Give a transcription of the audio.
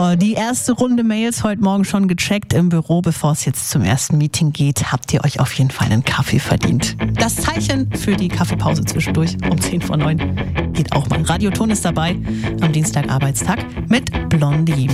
So, die erste Runde Mails heute Morgen schon gecheckt im Büro. Bevor es jetzt zum ersten Meeting geht, habt ihr euch auf jeden Fall einen Kaffee verdient. Das Zeichen für die Kaffeepause zwischendurch um 10 vor 9 geht auch mal. Radioton ist dabei am Dienstag Arbeitstag mit Blondie.